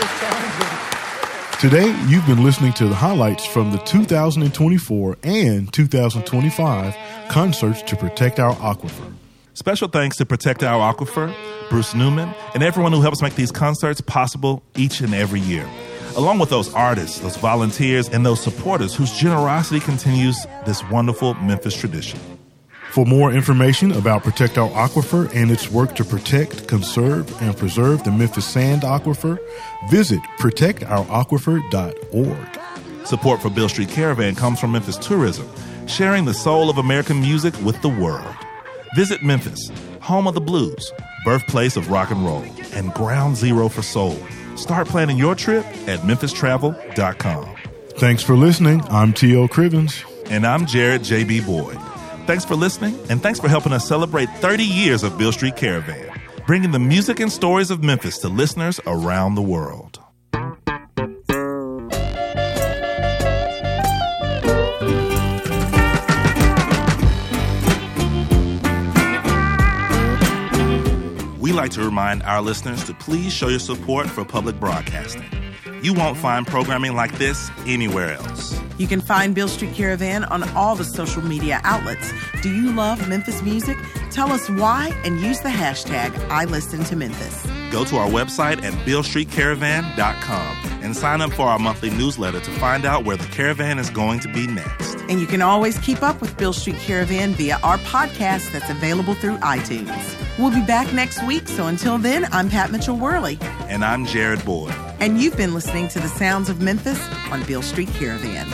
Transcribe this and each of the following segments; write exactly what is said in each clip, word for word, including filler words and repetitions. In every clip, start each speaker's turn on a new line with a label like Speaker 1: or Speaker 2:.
Speaker 1: Today, you've been listening to the highlights from the two thousand twenty-four and two thousand twenty-five concerts to protect our aquifer.
Speaker 2: Special thanks to Protect Our Aquifer, Bruce Newman, and everyone who helps make these concerts possible each and every year. Along with those artists, those volunteers, and those supporters whose generosity continues this wonderful Memphis tradition.
Speaker 1: For more information about Protect Our Aquifer and its work to protect, conserve, and preserve the Memphis Sand Aquifer, visit protect our aquifer dot org.
Speaker 2: Support for Beale Street Caravan comes from Memphis Tourism, sharing the soul of American music with the world. Visit Memphis, home of the blues, birthplace of rock and roll, and ground zero for soul. Start planning your trip at memphis travel dot com.
Speaker 1: Thanks for listening. I'm T L Crivens.
Speaker 2: And I'm Jared J B. Boyd. Thanks for listening, and thanks for helping us celebrate thirty years of Beale Street Caravan, bringing the music and stories of Memphis to listeners around the world. We like to remind our listeners to please show your support for public broadcasting. You won't find programming like this anywhere else.
Speaker 3: You can find Beale Street Caravan on all the social media outlets. Do you love Memphis music? Tell us why and use the hashtag I Listen to Memphis.
Speaker 2: Go to our website at beale street caravan dot com and sign up for our monthly newsletter to find out where the caravan is going to be next.
Speaker 3: And you can always keep up with Beale Street Caravan via our podcast that's available through iTunes. We'll be back next week, so until then, I'm Pat Mitchell-Worley.
Speaker 2: And I'm Jared Boyd.
Speaker 3: And you've been listening to the sounds of Memphis on Beale Street Caravan.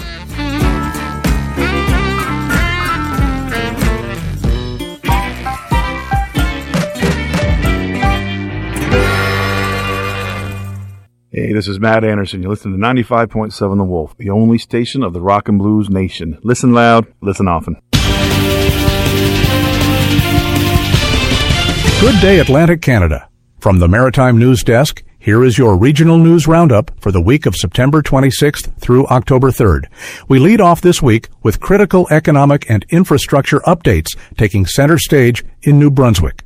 Speaker 4: Hey, this is Matt Anderson. You're listening to ninety-five point seven The Wolf, the only station of the rock and blues nation. Listen loud, listen often.
Speaker 5: Good day, Atlantic Canada. From the Maritime News Desk, here is your regional news roundup for the week of September twenty-sixth through October third. We lead off this week with critical economic and infrastructure updates taking center stage in New Brunswick.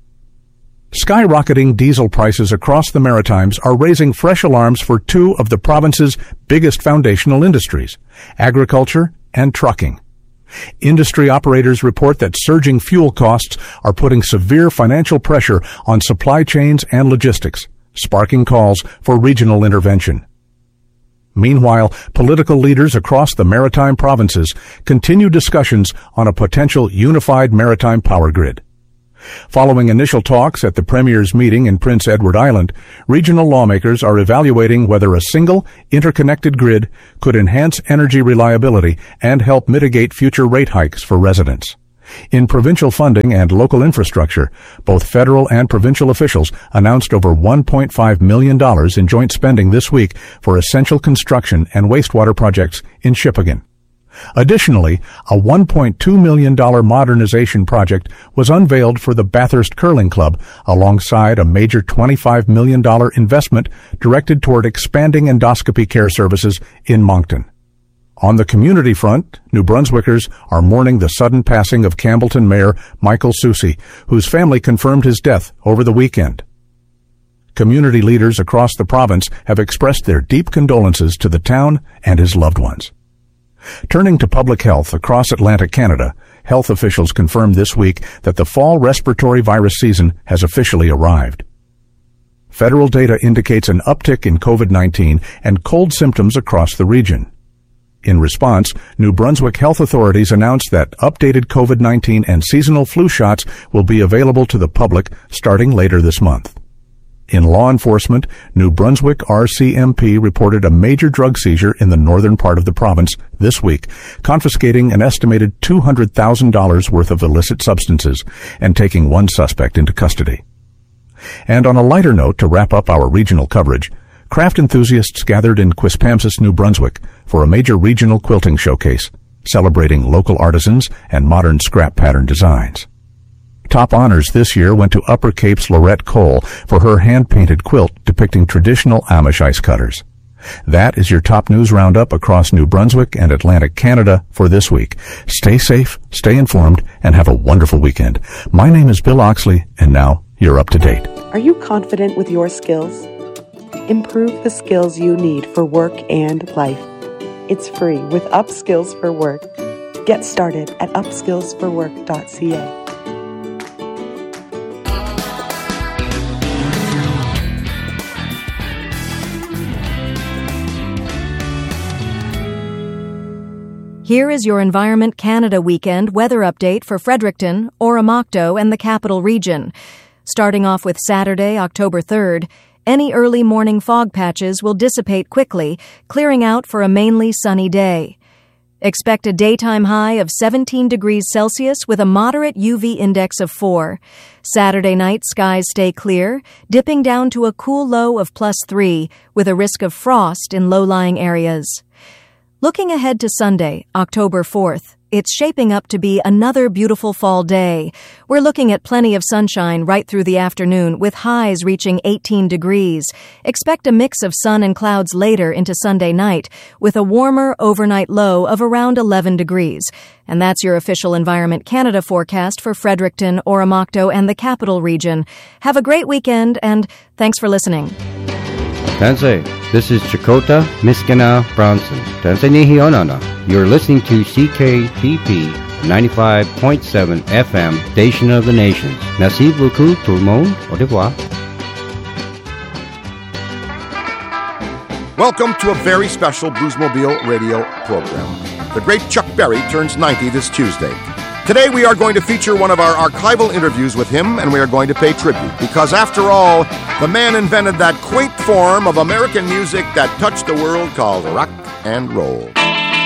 Speaker 5: Skyrocketing diesel prices across the Maritimes are raising fresh alarms for two of the province's biggest foundational industries, agriculture and trucking. Industry operators report that surging fuel costs are putting severe financial pressure on supply chains and logistics, sparking calls for regional intervention. Meanwhile, political leaders across the maritime provinces continue discussions on a potential unified maritime power grid. Following initial talks at the Premier's meeting in Prince Edward Island, regional lawmakers are evaluating whether a single, interconnected grid could enhance energy reliability and help mitigate future rate hikes for residents. In provincial funding and local infrastructure, both federal and provincial officials announced over one point five million dollars in joint spending this week for essential construction and wastewater projects in Shippagan. Additionally, a one point two million dollars modernization project was unveiled for the Bathurst Curling Club alongside a major twenty-five million dollars investment directed toward expanding endoscopy care services in Moncton. On the community front, New Brunswickers are mourning the sudden passing of Campbellton Mayor Michael Soucy, whose family confirmed his death over the weekend. Community leaders across the province have expressed their deep condolences to the town and his loved ones. Turning to public health across Atlantic Canada, health officials confirmed this week that the fall respiratory virus season has officially arrived. Federal data indicates an uptick in COVID nineteen and cold symptoms across the region. In response, New Brunswick health authorities announced that updated COVID nineteen and seasonal flu shots will be available to the public starting later this month. In law enforcement, New Brunswick R C M P reported a major drug seizure in the northern part of the province this week, confiscating an estimated two hundred thousand dollars worth of illicit substances and taking one suspect into custody. And on a lighter note, to wrap up our regional coverage, craft enthusiasts gathered in Quispamsis, New Brunswick for a major regional quilting showcase, celebrating local artisans and modern scrap pattern designs. Top honors this year went to Upper Cape's Lorette Cole for her hand-painted quilt depicting traditional Amish ice cutters. That is your top news roundup across New Brunswick and Atlantic Canada for this week. Stay safe, stay informed, and have a wonderful weekend. My name is Bill Oxley, and now you're up to date.
Speaker 6: Are you confident with your skills? Improve the skills you need for work and life. It's free with Upskills for Work. Get started at upskills for work dot c a.
Speaker 7: Here is your Environment Canada weekend weather update for Fredericton, Oromocto, and the Capital Region. Starting off with Saturday, October third, any early morning fog patches will dissipate quickly, clearing out for a mainly sunny day. Expect a daytime high of seventeen degrees Celsius with a moderate U V index of four. Saturday night, skies stay clear, dipping down to a cool low of plus three, with a risk of frost in low-lying areas. Looking ahead to Sunday, October fourth, it's shaping up to be another beautiful fall day. We're looking at plenty of sunshine right through the afternoon, with highs reaching eighteen degrees. Expect a mix of sun and clouds later into Sunday night, with a warmer overnight low of around eleven degrees. And that's your official Environment Canada forecast for Fredericton, Oromocto, and the Capital Region. Have a great weekend, and thanks for listening.
Speaker 8: Tansei, this is Chakota Miskina Bronson. Tansei Nihionana. You're listening to C K P P ninety-five point seven F M, Station of the Nations. Merci beaucoup tout le monde. Au revoir.
Speaker 9: Welcome to a very special Bluesmobile radio program. The great Chuck Berry turns ninety this Tuesday. Today we are going to feature one of our archival interviews with him, and we are going to pay tribute, because after all, the man invented that quaint form of American music that touched the world called rock and roll.